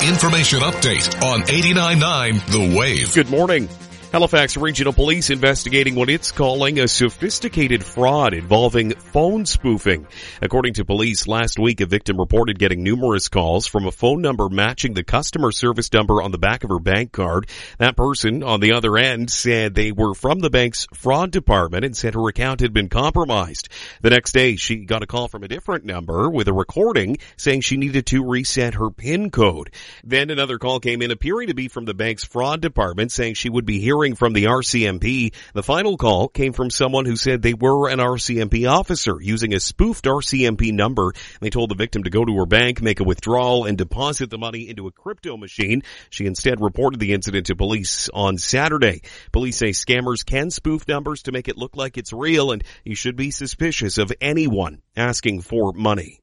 information update on 89.9 The Wave. Good morning. Halifax Regional Police investigating what it's calling a sophisticated fraud involving phone spoofing. According to police, last week a victim reported getting numerous calls from a phone number matching the customer service number on the back of her bank card. That person on the other end said they were from the bank's fraud department and said her account had been compromised. The next day, she got a call from a different number with a recording saying she needed to reset her PIN code. Then another call came in appearing to be from the bank's fraud department saying she would be hearing from the RCMP. The final call came from someone who said they were an RCMP officer using a spoofed RCMP number. They told the victim to go to her bank, make a withdrawal, and deposit the money into a crypto machine. She instead reported the incident to police on Saturday. Police say scammers can spoof numbers to make it look like it's real, and you should be suspicious of anyone asking for money.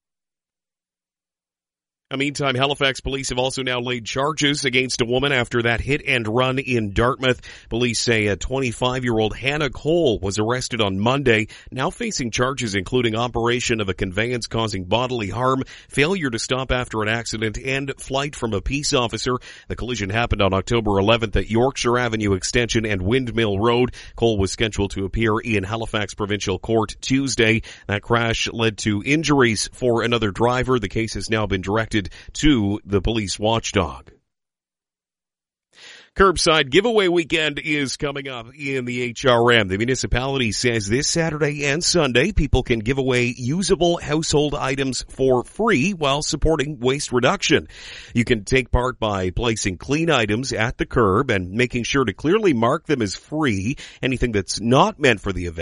Meantime, Halifax police have also now laid charges against a woman after that hit and run in Dartmouth. Police say a 25-year-old Hannah Cole was arrested on Monday, now facing charges including operation of a conveyance causing bodily harm, failure to stop after an accident, and flight from a peace officer. The collision happened on October 11th at Yorkshire Avenue Extension and Windmill Road. Cole was scheduled to appear in Halifax Provincial Court Tuesday. That crash led to injuries for another driver. The case has now been directed to the police watchdog. Curbside giveaway weekend is coming up in the HRM. The municipality says this Saturday and Sunday, people can give away usable household items for free while supporting waste reduction. You can take part by placing clean items at the curb and making sure to clearly mark them as free. Anything that's not meant for the event